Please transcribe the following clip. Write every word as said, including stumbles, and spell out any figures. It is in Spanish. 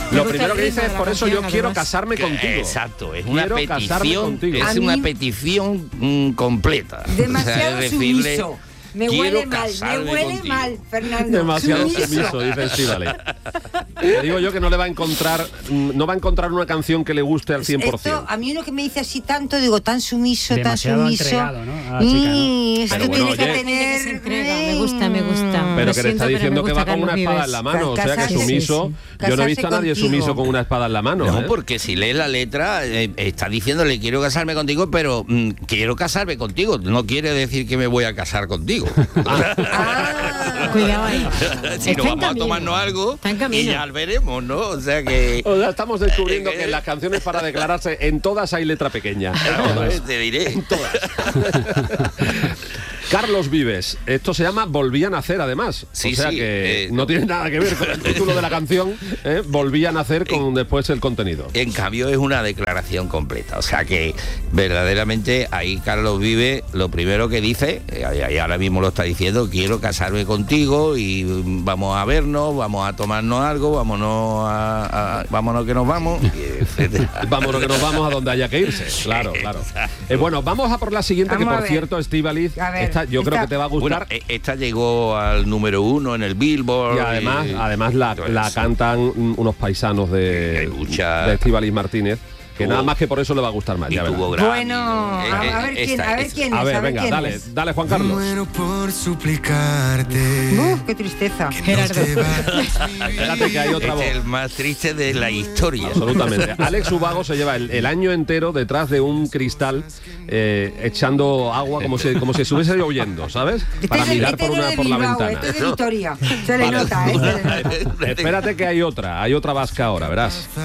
Lo primero que dice es, por eso yo quiero casarme Que- contigo. Exacto, es una Quiero casarme petición, contigo. es A una mí- petición mm, completa. Demasiado O sea, es decirle, sumiso. Me quiero huele mal, me casarme huele contigo. mal, Fernando. Demasiado sumiso, dice Estíbaliz. Le digo yo que no le va a encontrar, mm, no va a encontrar una canción que le guste al cien por ciento. Esto, a mí uno que me dice así tanto, digo, tan sumiso, Demasiado tan sumiso. entregado, ¿no? A la chica, ¿no? Mm, esto Pero bueno, tiene que oye. tener... Se entrega, me gusta, me gusta. Pero Lo que le siento, está pero diciendo me que va gusta con una Carlos espada Vives. en la mano, o sea que Casarse, sumiso. sí, sí. Yo no he visto a nadie Casarse sumiso contigo. con una espada en la mano. No, ¿eh? porque si lees la letra, eh, está diciéndole quiero casarme contigo, pero mm, quiero casarme contigo. No quiere decir que me voy a casar contigo. Ah, Cuidado ahí. Si Está no, en vamos a camino. tomarnos algo Está en y camino. ya veremos, ¿no? O sea que... O sea, estamos descubriendo que en las canciones para declararse, en todas hay letra pequeña. En todas. Te diré. En todas. Carlos Vives, esto se llama Volví a nacer, además. Sí, o sea sí, que eh, no tiene nada que ver con el título de la canción, ¿eh? Volví a nacer con después el contenido. En cambio es una declaración completa, o sea que verdaderamente ahí Carlos Vive lo primero que dice, eh, y ahora mismo lo está diciendo, quiero casarme contigo y mm, vamos a vernos, vamos a tomarnos algo, vámonos a, a- vámonos que nos vamos, y etcétera. Vámonos que nos vamos a donde haya que irse. Claro, claro. Eh, bueno, vamos a por la siguiente, Vamos que a por ver. cierto, Estíbaliz, A ver, esta yo creo esta- que te va a Bueno, gustar. eh, esta llegó al número uno en el Billboard. Y además, y- además la, todo la eso. cantan mm, unos paisanos Que de, mucha- de Estíbaliz Martínez, que Tuvo- nada más que por eso le va a gustar más. Y Ya verás. tuvo Grammy. bueno, Eh, a, eh, a ver quién, esta- a ver esta- quién A es, ver, a ver venga, quién dale, es. dale Juan Carlos. Muero por suplicarte. Uf, qué tristeza. Gerardo. Espérate que hay otra voz. Es el más triste de la historia. Absolutamente. Alex Ubago se lleva el, el año entero detrás de un cristal eh, echando agua como si como si estuviese lloviendo, ¿sabes? Este Para es de- mirar este por no una de por la Bilbao, ventana. este es de Vitoria. Se le nota, ¿eh? Se le nota. Espérate que hay otra, hay otra vasca ahora, verás.